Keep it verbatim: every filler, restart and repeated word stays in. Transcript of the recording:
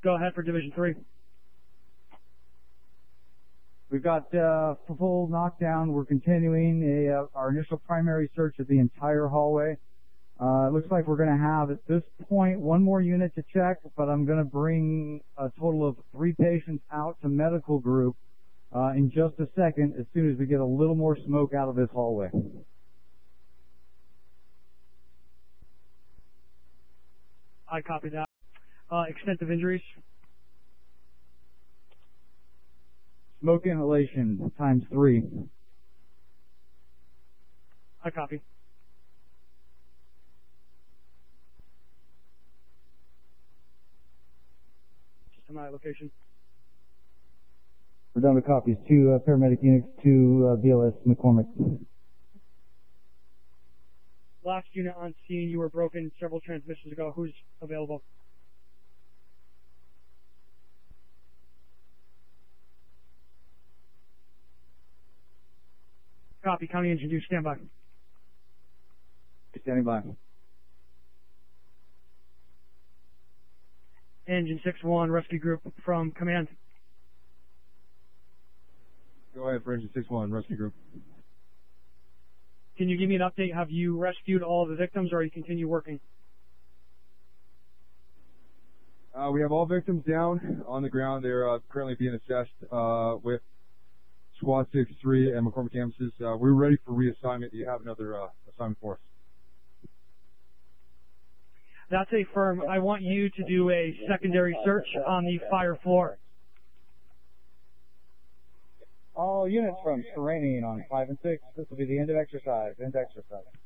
Go ahead for Division three. We've got uh, full knockdown. We're continuing a, uh, our initial primary search of the entire hallway. Uh, it looks like we're going to have, at this point, one more unit to check, but I'm going to bring a total of three patients out to medical group uh, in just a second as soon as we get a little more smoke out of this hallway. I copy that. Uh, extent of injuries? Smoke inhalation times three. I copy. Just to my location. We're done with copies. Two uh, paramedic units, two uh, B L S McCormick. Last unit on scene, you were broken several transmissions ago. Who's available? Copy. County Engine two, stand by. Standing by. Engine six one, rescue group from command. Go ahead for Engine six one, rescue group. Can you give me an update? Have you rescued all of the victims, or you continue working? Uh, we have all victims down on the ground. They're uh, currently being assessed uh, with Squad six three and McCormick campuses. Uh, we're ready for reassignment. Do you have another uh, assignment for us? That's a firm. I want you to do a secondary search on the fire floor. All units from training on five and six. This will be the end of exercise. End exercise.